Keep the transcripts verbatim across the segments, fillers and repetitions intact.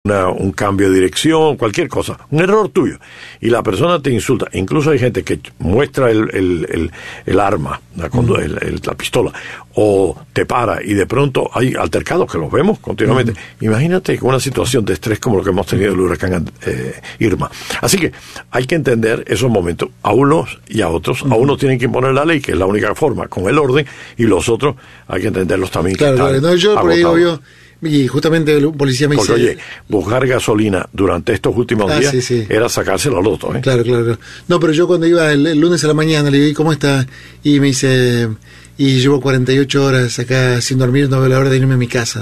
una, un cambio de dirección, cualquier cosa, un error tuyo, y la persona te insulta. Incluso hay gente que muestra el, el, el, el arma, la, mm. el, el, la pistola, o te para, y de pronto hay altercados que los vemos continuamente. Mm. Imagínate con una situación de estrés como lo que hemos tenido el huracán eh, Irma. Así que hay que entender esos momentos, a unos y a otros. Mm. A unos tienen que imponer la ley, que es la única forma, con el orden, y los otros hay que entenderlos también. Claro, que claro. No, yo por ahí obvio, y justamente el policía me Porque, dice... oye, buscar gasolina durante estos últimos ah, días sí, sí. era sacárselo al loto, ¿eh? Claro, claro, claro. No, pero yo cuando iba el, el lunes a la mañana le digo, ¿cómo está? Y me dice, y llevo cuarenta y ocho horas acá sin dormir, no veo la hora de irme a mi casa.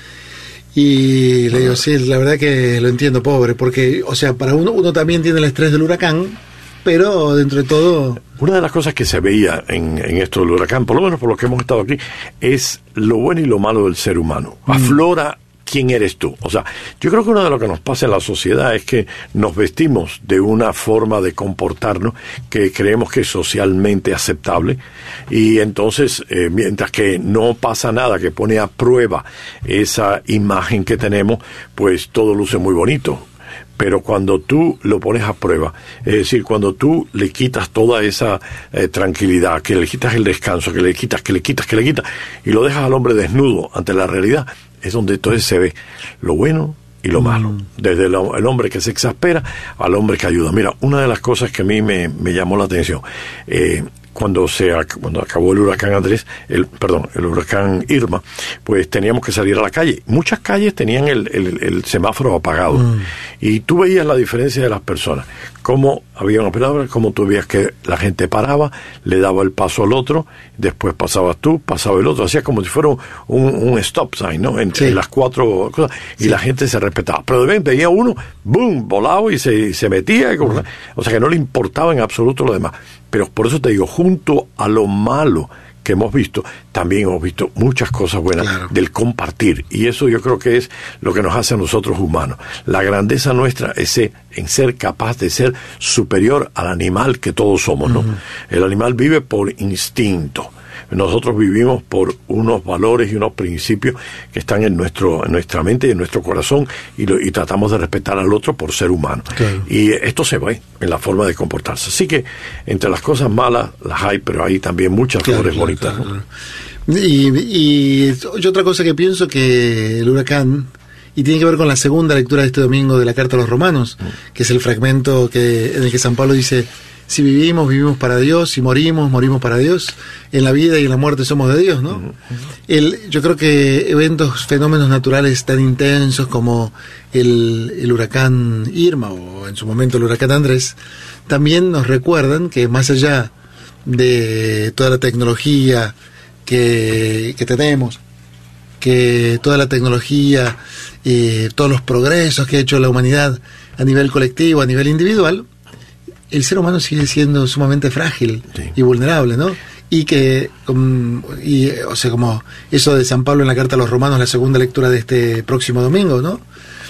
Y le digo, sí, la verdad que lo entiendo, pobre, porque, o sea, para uno, uno también tiene el estrés del huracán, pero dentro de todo... Una de las cosas que se veía en, en esto del huracán, por lo menos por lo que hemos estado aquí, es lo bueno y lo malo del ser humano. Mm. Aflora quién eres tú. O sea, yo creo que uno de lo que nos pasa en la sociedad es que nos vestimos de una forma de comportarnos que creemos que es socialmente aceptable, y entonces, eh, mientras que no pasa nada que pone a prueba esa imagen que tenemos, pues todo luce muy bonito. Pero cuando tú lo pones a prueba, es decir, cuando tú le quitas toda esa eh, tranquilidad, que le quitas el descanso, que le quitas, que le quitas, que le quitas, y lo dejas al hombre desnudo ante la realidad, es donde entonces se ve lo bueno y lo malo. Mm. Desde lo, el hombre que se exaspera al hombre que ayuda. Mira, una de las cosas que a mí me, me llamó la atención, eh, cuando se cuando acabó el huracán Andrés, el perdón, el huracán Irma, pues teníamos que salir a la calle. Muchas calles tenían el, el, el semáforo apagado, mm. y tú veías la diferencia de las personas, cómo había una palabra, cómo tú veías que la gente paraba, le daba el paso al otro, después pasabas tú, pasaba el otro, hacía como si fuera un, un stop sign, ¿no? Entre sí. las cuatro cosas, y sí. la gente se respetaba. Pero de repente veía uno, boom, volado y se, se metía, y, mm. o sea que no le importaba en absoluto lo demás. Pero por eso te digo, junto a lo malo que hemos visto, también hemos visto muchas cosas buenas, claro, del compartir. Y eso yo creo que es lo que nos hace a nosotros humanos. La grandeza nuestra es en ser capaz de ser superior al animal que todos somos, ¿no? Uh-huh. El animal vive por instinto. Nosotros vivimos por unos valores y unos principios que están en nuestro en nuestra mente y en nuestro corazón, y, lo, y tratamos de respetar al otro por ser humano. Claro. Y esto se ve en la forma de comportarse. Así que entre las cosas malas las hay, pero hay también muchas claro, flores claro, bonitas, claro, ¿no? Claro. Y, y, y otra cosa que pienso, que el huracán, y tiene que ver con la segunda lectura de este domingo de la Carta a los Romanos, mm. que es el fragmento que en el que San Pablo dice: si vivimos, vivimos para Dios; si morimos, morimos para Dios. En la vida y en la muerte somos de Dios, ¿no? Uh-huh. El, yo creo que eventos, fenómenos naturales tan intensos como el, el huracán Irma, o en su momento el huracán Andrés, también nos recuerdan que más allá de toda la tecnología que, que tenemos, que toda la tecnología, eh, todos los progresos que ha hecho la humanidad a nivel colectivo, a nivel individual, el ser humano sigue siendo sumamente frágil, sí, y vulnerable, ¿no? Y que, um, y, o sea, como eso de San Pablo en la Carta a los Romanos, la segunda lectura de este próximo domingo, ¿no?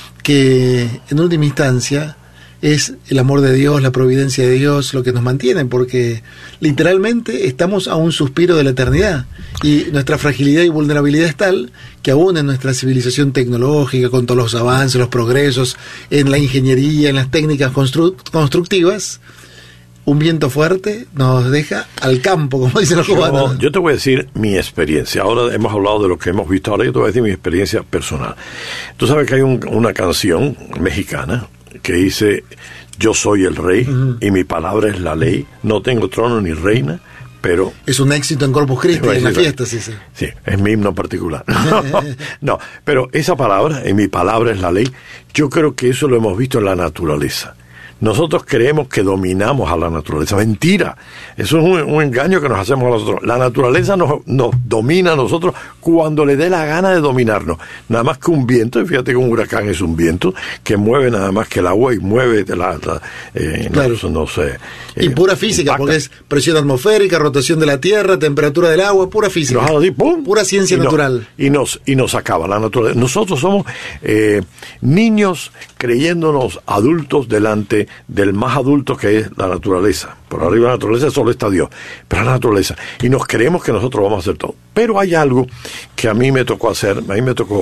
Que en última instancia es el amor de Dios, la providencia de Dios lo que nos mantiene, porque literalmente estamos a un suspiro de la eternidad, y nuestra fragilidad y vulnerabilidad es tal que aún en nuestra civilización tecnológica, con todos los avances, los progresos en la ingeniería, en las técnicas constru- constructivas, un viento fuerte nos deja al campo, como dicen los cubanos. Yo, yo te voy a decir mi experiencia. Ahora hemos hablado de lo que hemos visto, ahora yo te voy a decir mi experiencia personal. Tú sabes que hay un, una canción mexicana que dice: yo soy el rey, uh-huh, y mi palabra es la ley, no tengo trono ni reina, pero... Es un éxito en Corpus Christi, en la fiesta, sí, sí. Sí, es mi himno particular. No, pero esa palabra, en mi palabra es la ley, yo creo que eso lo hemos visto en la naturaleza. Nosotros creemos que dominamos a la naturaleza. Mentira. Eso es un, un engaño que nos hacemos a nosotros. La naturaleza nos, nos domina a nosotros cuando le dé la gana de dominarnos. Nada más que un viento, y fíjate que un huracán es un viento que mueve nada más que el agua, y mueve la, la eh, claro, no, no sé. Eh, y pura física, impacta, porque es presión atmosférica, rotación de la tierra, temperatura del agua, pura física. Así, ¡pum! Pura ciencia y natural. No, y, nos, y nos acaba la naturaleza. Nosotros somos eh, niños creyéndonos adultos delante del más adulto, que es la naturaleza. Por arriba de la naturaleza solo está Dios, pero la naturaleza. Y nos creemos que nosotros vamos a hacer todo. Pero hay algo que a mí me tocó hacer, a mí me tocó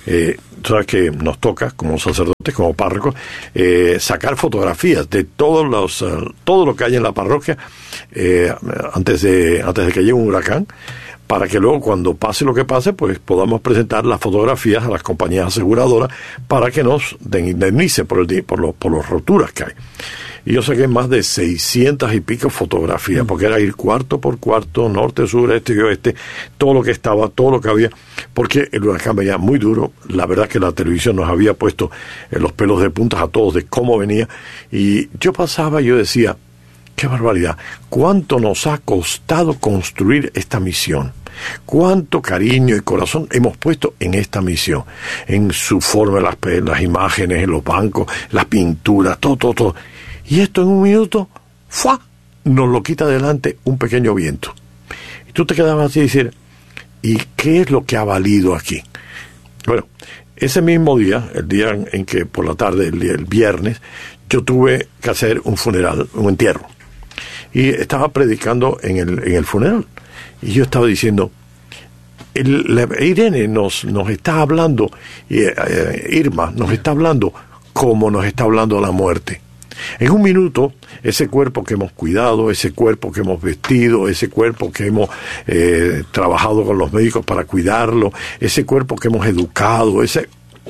Eh, sabes que nos toca, como sacerdotes, como párrocos, eh, sacar fotografías de todos los, uh, todo lo que hay en la parroquia eh, antes de antes de que llegue un huracán, para que luego cuando pase lo que pase, pues podamos presentar las fotografías a las compañías aseguradoras para que nos den indemnice por el por los por las roturas que hay. Y yo saqué más de seiscientas y pico fotografías, porque era ir cuarto por cuarto, norte, sur, este y oeste, todo lo que estaba, todo lo que había, porque el huracán venía muy duro. La verdad que la televisión nos había puesto eh, los pelos de puntas a todos de cómo venía, y yo pasaba y yo decía, qué barbaridad, cuánto nos ha costado construir esta misión, cuánto cariño y corazón hemos puesto en esta misión, en su forma, las, las imágenes, en los bancos, las pinturas, todo, todo, todo. Y esto en un minuto, ¡fua!, nos lo quita adelante un pequeño viento. Y tú te quedabas así y decir, ¿y qué es lo que ha valido aquí? Bueno, ese mismo día, el día en que por la tarde, el, el viernes, yo tuve que hacer un funeral, un entierro. Y estaba predicando en el, en el funeral. Y yo estaba diciendo, el, la, Irene nos, nos está hablando, eh, Irma nos está hablando como nos está hablando la muerte. En un minuto, ese cuerpo que hemos cuidado, ese cuerpo que hemos vestido, ese cuerpo que hemos eh, trabajado con los médicos para cuidarlo, ese cuerpo que hemos educado, ese,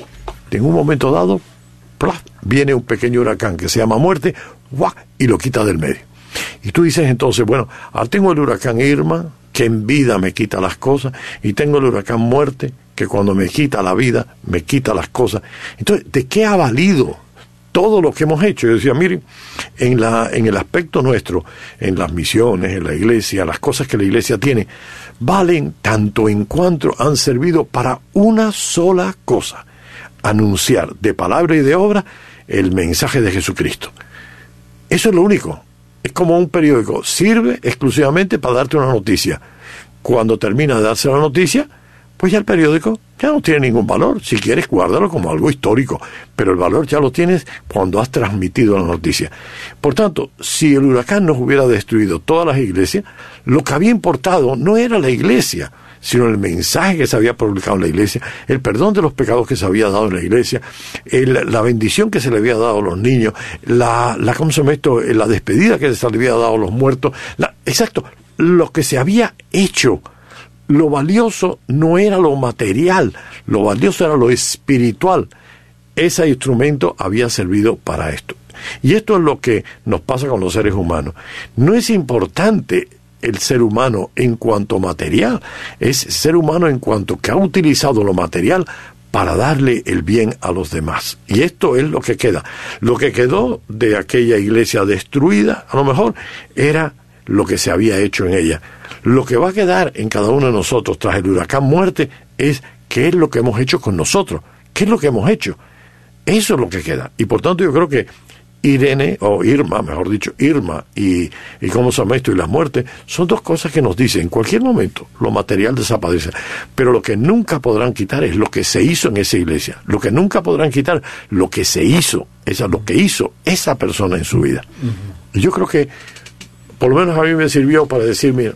en un momento dado, ¡plaf!, viene un pequeño huracán que se llama muerte, ¡guau!, y lo quita del medio. Y tú dices entonces, bueno, ahora tengo el huracán Irma, que en vida me quita las cosas, y tengo el huracán muerte, que cuando me quita la vida, me quita las cosas. Entonces, ¿de qué ha valido todo lo que hemos hecho? Yo decía, miren, en, la, en el aspecto nuestro, en las misiones, en la iglesia, las cosas que la iglesia tiene, valen tanto en cuanto han servido para una sola cosa: anunciar de palabra y de obra el mensaje de Jesucristo. Eso es lo único. Es como un periódico, sirve exclusivamente para darte una noticia. Cuando termina de darse la noticia, pues ya el periódico ya no tiene ningún valor. Si quieres, guárdalo como algo histórico, pero el valor ya lo tienes cuando has transmitido la noticia. Por tanto, si el huracán nos hubiera destruido todas las iglesias, lo que había importado no era la iglesia, sino el mensaje que se había publicado en la iglesia, el perdón de los pecados que se había dado en la iglesia, el, la bendición que se le había dado a los niños, la, la, ¿cómo se llama esto?, la despedida que se le había dado a los muertos, la, exacto, lo que se había hecho. Lo valioso no era lo material, lo valioso era lo espiritual. Ese instrumento había servido para esto. Y esto es lo que nos pasa con los seres humanos. No es importante el ser humano en cuanto material, es ser humano en cuanto que ha utilizado lo material para darle el bien a los demás. Y esto es lo que queda. Lo que quedó de aquella iglesia destruida, a lo mejor, era lo que se había hecho en ella. Lo que va a quedar en cada uno de nosotros tras el huracán muerte es qué es lo que hemos hecho con nosotros, qué es lo que hemos hecho. Eso es lo que queda. Y por tanto yo creo que Irene, o Irma, mejor dicho, Irma y, y cómo se llama esto, y las muertes, son dos cosas que nos dicen, en cualquier momento lo material desaparece, pero lo que nunca podrán quitar es lo que se hizo en esa iglesia, lo que nunca podrán quitar, lo que se hizo, esa, lo que hizo esa persona en su vida. Uh-huh. Y yo creo que, por lo menos a mí me sirvió para decir, mira,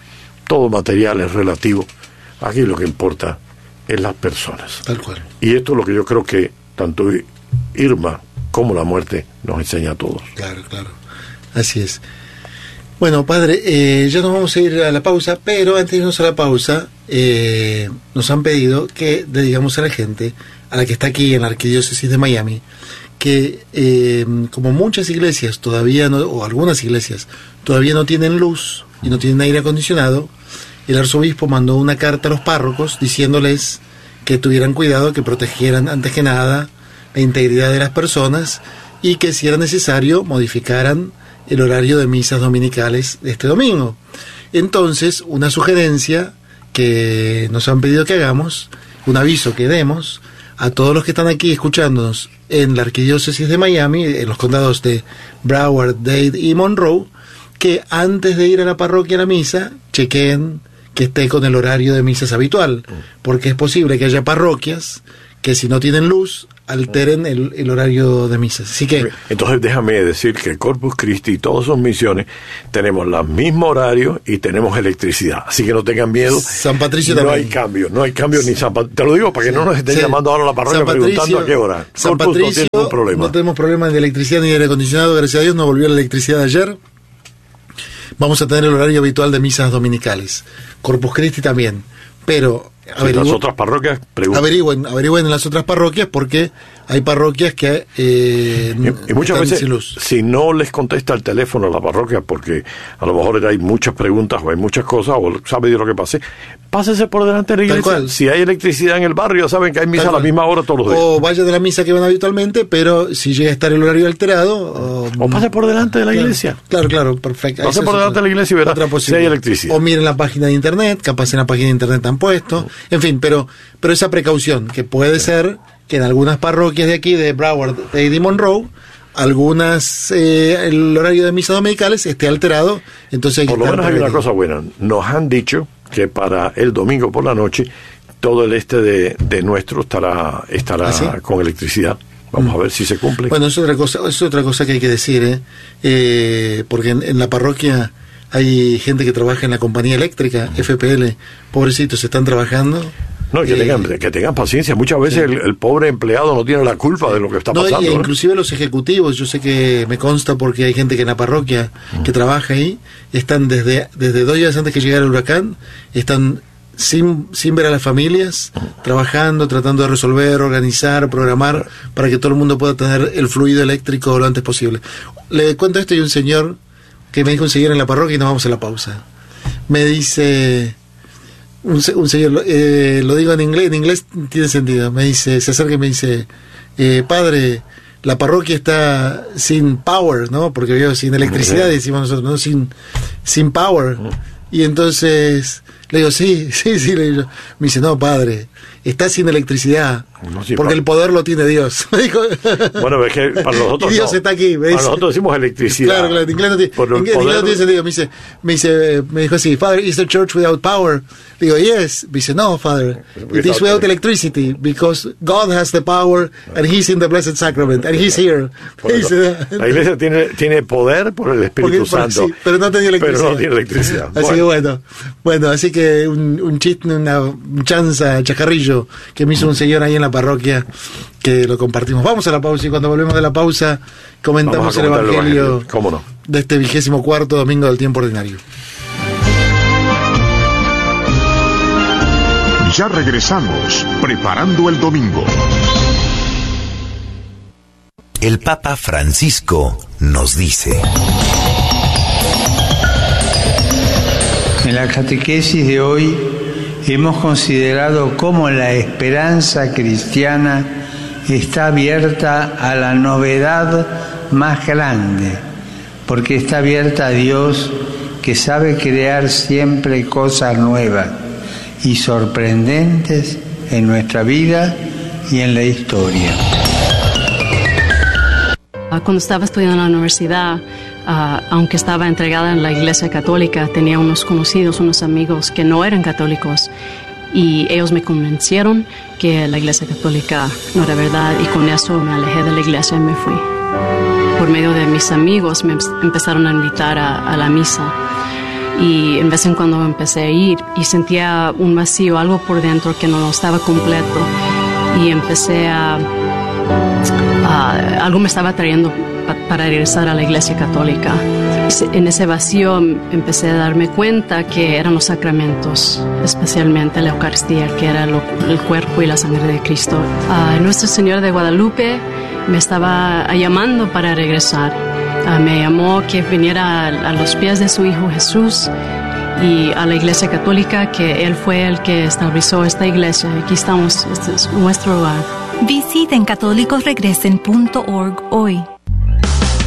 todo material es relativo, aquí lo que importa es las personas. Tal cual. Y esto es lo que yo creo que tanto Irma como la muerte nos enseña a todos. Claro, claro. Así es. Bueno, padre, eh, ya nos vamos a ir a la pausa, pero antes de irnos a la pausa, eh, nos han pedido que le digamos a la gente, a la que está aquí en la Arquidiócesis de Miami, que eh, como muchas iglesias todavía no, o algunas iglesias todavía no tienen luz y no tienen aire acondicionado, el arzobispo mandó una carta a los párrocos diciéndoles que tuvieran cuidado, que protegieran antes que nada la integridad de las personas y que si era necesario modificaran el horario de misas dominicales de este domingo. Entonces, una sugerencia que nos han pedido que hagamos, un aviso que demos a todos los que están aquí escuchándonos en la Arquidiócesis de Miami, en los condados de Broward, Dade y Monroe, que antes de ir a la parroquia a la misa, chequeen que esté con el horario de misas habitual, porque es posible que haya parroquias que si no tienen luz, alteren el, el horario de misas. Así que... Entonces déjame decir que Corpus Christi y todas sus misiones tenemos los mismos horarios y tenemos electricidad. Así que no tengan miedo. San Patricio no también. hay cambio, no hay cambio ni San Patricio. Te lo digo para que sí, no nos estén sí. llamando ahora a la parroquia preguntando a qué hora. San Corpus Patricio, no tiene ningún problema. No tenemos problemas de electricidad ni de aire acondicionado, gracias a Dios, nos volvió la electricidad ayer. Vamos a tener el horario habitual de misas dominicales. Corpus Christi también. Pero sí, las otras parroquias preguntan. Averigüen, averigüen en las otras parroquias porque hay parroquias que eh, y, y muchas veces sin luz. Si no les contesta el teléfono a la parroquia porque a lo mejor hay muchas preguntas o hay muchas cosas o sabe Dios lo que pase, pásese por delante de la iglesia. Si hay electricidad en el barrio, saben que hay misa a la misma hora todos los días. O vaya de la misa que van habitualmente, pero si llega a estar el horario alterado o, o pase por delante de la claro, iglesia. Claro, claro, perfecto. Pase por delante de la iglesia y verá si hay electricidad. O miren la página de internet, capaz en la página de internet han puesto. En fin, pero pero esa precaución, que puede ser que en algunas parroquias de aquí, de Broward, de Eddie Monroe, algunas, eh, el horario de misas dominicales esté alterado, entonces hay que por lo menos hay una cosa buena. Nos han dicho que para el domingo por la noche todo el este de, de nuestro estará estará ¿Ah, sí? con electricidad. Vamos mm. a ver si se cumple. Bueno, es otra cosa, es otra cosa que hay que decir, ¿eh? Eh, porque en, en la parroquia hay gente que trabaja en la compañía eléctrica, F P L, pobrecitos, están trabajando. No, que, eh, tengan, que tengan paciencia. Muchas veces sí. el, el pobre empleado no tiene la culpa de lo que está no, pasando. Y, ¿no? Inclusive los ejecutivos, yo sé que me consta porque hay gente que en la parroquia uh-huh. que trabaja ahí, están desde, desde dos días antes que llegara el huracán, están sin, sin ver a las familias, uh-huh. trabajando, tratando de resolver, organizar, programar, uh-huh. para que todo el mundo pueda tener el fluido eléctrico lo antes posible. Le cuento esto y un señor que me dijo un señor en la parroquia y nos vamos a la pausa. Me dice, un, un señor, eh, lo digo en inglés, en inglés tiene sentido, me dice, se acerca y me dice, eh, padre, la parroquia está sin power, ¿no? Porque veo sin electricidad, decimos nosotros, ¿no? Sin, sin power. Y entonces le digo, sí, sí, sí, le digo. Me dice, no, padre, está sin electricidad, no, sí, porque pa- el poder lo tiene Dios. Me dijo, bueno, es que para nosotros y Dios no. está aquí. Me para dice, nosotros decimos electricidad. Claro, claro, en inglés no tiene, en inglés poder... no tiene sentido. Me dice, me dice, me dijo así, Father, is the church without power? Le digo, yes. Me dice, no, Father, it is without electricity, because God has the power, and He's in the Blessed Sacrament, and He's here. Dice, la iglesia tiene, tiene poder por el Espíritu porque, Santo, sí, pero no tenía electricidad. Pero no tiene electricidad. Así bueno. que bueno, bueno, así que un, un chiste, una un chanza, chacarrillo que me hizo un señor ahí en la parroquia, que lo compartimos. Vamos a la pausa y cuando volvemos de la pausa comentamos el evangelio, el evangelio. ¿Cómo no? De este vigésimo cuarto domingo del tiempo ordinario. Ya regresamos, preparando el domingo. El Papa Francisco nos dice: en la catequesis de hoy hemos considerado cómo la esperanza cristiana está abierta a la novedad más grande, porque está abierta a Dios, que sabe crear siempre cosas nuevas y sorprendentes en nuestra vida y en la historia. Cuando estaba estudiando en la universidad, uh, aunque estaba entregada en la Iglesia Católica, tenía unos conocidos, unos amigos que no eran católicos, y ellos me convencieron que la Iglesia Católica no era verdad, y con eso me alejé de la iglesia y me fui. Por medio de mis amigos me empezaron a invitar a, a la misa, y en vez en cuando empecé a ir y sentía un vacío, algo por dentro que no estaba completo, y empecé a, a algo me estaba atrayendo pa, para regresar a la Iglesia Católica. En ese vacío empecé a darme cuenta que eran los sacramentos, especialmente la Eucaristía, que era lo, el cuerpo y la sangre de Cristo. Uh, Nuestra Señora de Guadalupe me estaba llamando para regresar. Uh, me llamó que viniera a, a los pies de su Hijo Jesús y a la Iglesia Católica, que Él fue el que estableció esta iglesia. Aquí estamos, este es nuestro hogar. Visiten católicos regresen punto org hoy.